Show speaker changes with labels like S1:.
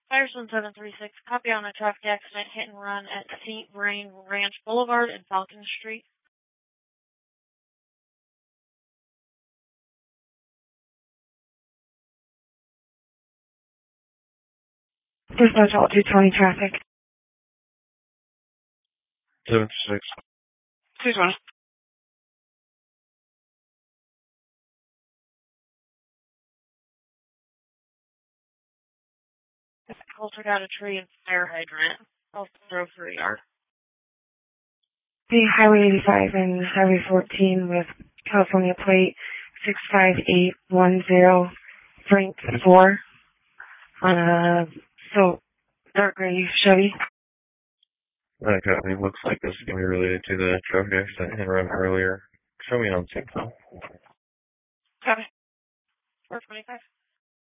S1: Firestone 736, copy on a traffic accident hit and run at St. Vrain Ranch Boulevard and Falcon Street.
S2: Dispatch all 220 traffic.
S3: 7-6.
S2: 220.
S1: Also got a tree and fire hydrant. Also drove through the yard.
S2: The Highway 85 and Highway 14 with California plate 65810 Frank 4 on a dark gray Chevy.
S3: That company looks like this is going to be related to the traffic accident and run earlier. Show me on sync though.
S1: Copy. 425.